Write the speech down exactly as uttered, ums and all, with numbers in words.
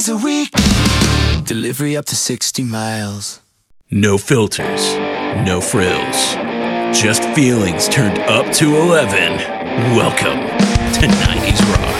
a week. Delivery up to sixty miles. No filters, no frills. Just feelings turned up to eleven. Welcome to nineties Rock.